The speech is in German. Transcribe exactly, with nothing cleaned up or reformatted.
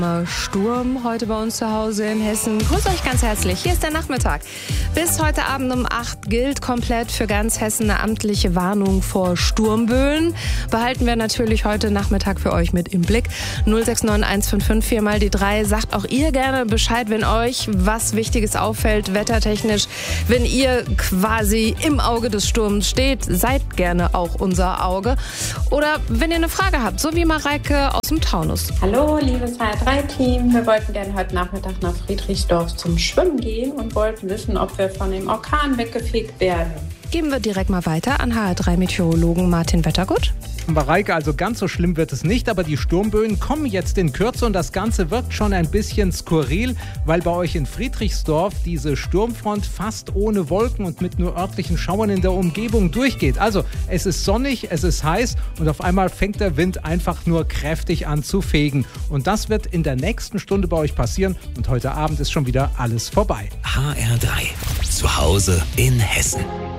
Sturm heute bei uns zu Hause in Hessen. Grüß euch ganz herzlich. Hier ist der Nachmittag. Bis heute Abend um acht gilt komplett für ganz Hessen eine amtliche Warnung vor Sturmböen. Behalten wir natürlich heute Nachmittag für euch mit im Blick. null sechs neun eins fünf fünf vier mal die drei. Sagt auch ihr gerne Bescheid, wenn euch was Wichtiges auffällt, wettertechnisch. Wenn ihr quasi im Auge des Sturms steht, seid gerne auch unser Auge. Oder wenn ihr eine Frage habt, so wie Mareike aus dem Taunus. Hallo, liebes H R drei Team. Wir wollten gerne heute Nachmittag nach Friedrichsdorf zum Schwimmen gehen und wollten wissen, ob wir von dem Orkan weggefegt werden. Geben wir direkt mal weiter an H R drei Meteorologen Martin Wettergut. Mareike, also ganz so schlimm wird es nicht, aber die Sturmböen kommen jetzt in Kürze und das Ganze wirkt schon ein bisschen skurril, weil bei euch in Friedrichsdorf diese Sturmfront fast ohne Wolken und mit nur örtlichen Schauern in der Umgebung durchgeht. Also es ist sonnig, es ist heiß und auf einmal fängt der Wind einfach nur kräftig an zu fegen. Und das wird in der nächsten Stunde bei euch passieren und heute Abend ist schon wieder alles vorbei. H R drei. Zu Hause in Hessen.